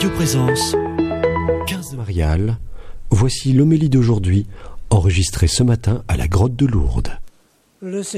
Radio Présence, 15 Marial. Voici l'homélie d'aujourd'hui, enregistrée ce matin à la grotte de Lourdes.